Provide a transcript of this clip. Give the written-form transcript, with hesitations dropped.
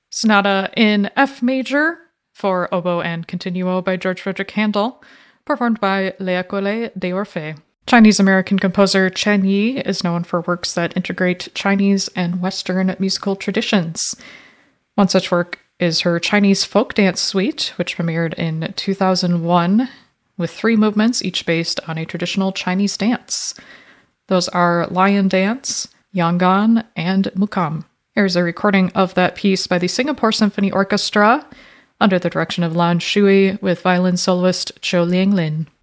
Sonata in F major for oboe and continuo by George Frederick Handel, performed by L'École des Orphées. Chinese-American composer Chen Yi is known for works that integrate Chinese and Western musical traditions. One such work is her Chinese folk dance suite, which premiered in 2001, with 3 movements, each based on a traditional Chinese dance. Those are Lion Dance, Yangan, and Mukam. Here's a recording of that piece by the Singapore Symphony Orchestra under the direction of Lan Shui with violin soloist Zhou Lianglin.